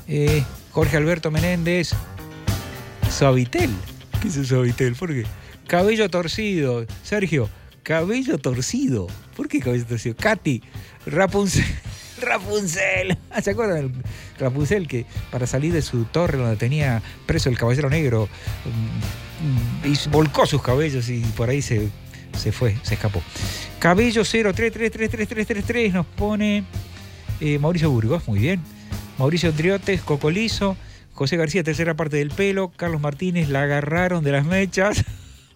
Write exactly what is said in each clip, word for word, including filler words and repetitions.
Eh, Jorge Alberto Menéndez. Suavitel. ¿Qué es un Suavitel? ¿Por qué? Cabello torcido. Sergio, cabello torcido. ¿Por qué cabello torcido? Katy, Rapunzel. Rapunzel. ¿Se acuerdan del Rapunzel que para salir de su torre donde tenía preso el caballero negro y volcó sus cabellos y por ahí se, se fue, se escapó? Cabello cero tres tres tres tres tres tres tres nos pone eh, Mauricio Burgos, muy bien. Mauricio Triotes, Cocolizo. José García, tercera parte del pelo. Carlos Martínez, la agarraron de las mechas.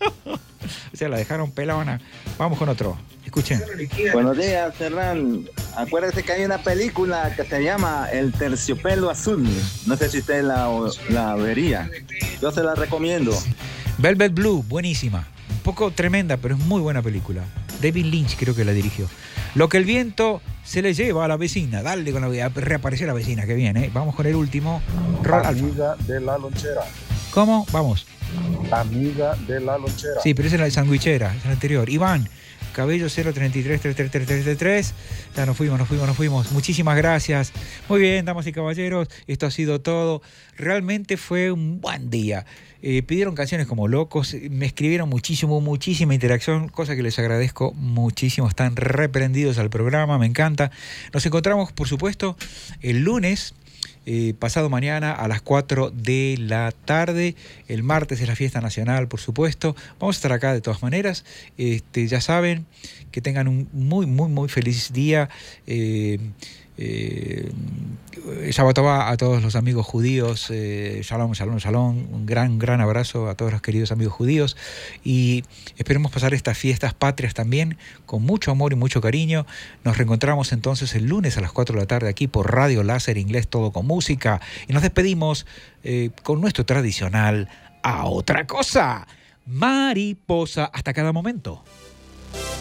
O sea, la dejaron pelona. Vamos con otro. Escuchen. Buenos días, Hernán. Acuérdese que hay una película que se llama El Terciopelo Azul. No sé si usted la, la vería. Yo se la recomiendo. Velvet Blue, buenísima. Un poco tremenda, pero es muy buena película. David Lynch creo que la dirigió. Lo que el viento se le lleva a la vecina. Dale con la... Reapareció la vecina, que bien, ¿eh? Vamos con el último. Rol Amiga Alfa. De la lonchera. ¿Cómo? Vamos. Amiga de la lonchera. Sí, pero esa es la sandwichera, es la anterior. Iván, Cabello cero tres tres tres tres tres tres tres tres. Ya nos fuimos, nos fuimos, nos fuimos. Muchísimas gracias. Muy bien, damas y caballeros, esto ha sido todo. Realmente fue un buen día. Eh, pidieron canciones como locos, me escribieron muchísimo, muchísima interacción, cosa que les agradezco muchísimo. Están reprendidos al programa, me encanta. Nos encontramos, por supuesto, el lunes. Eh, pasado mañana a las cuatro de la tarde. El martes es la fiesta nacional, por supuesto. Vamos a estar acá de todas maneras. Este, ya saben, que tengan un muy, muy, muy feliz día. Eh, eh, Shabbat Tová a todos los amigos judíos. Eh, shalom, shalom, shalom. Un gran, gran abrazo a todos los queridos amigos judíos. Y esperemos pasar estas fiestas patrias también con mucho amor y mucho cariño. Nos reencontramos entonces el lunes a las cuatro de la tarde aquí por Radio Láser Inglés, todo con música. Y nos despedimos eh, con nuestro tradicional A Otra Cosa. Mariposa. Hasta cada momento.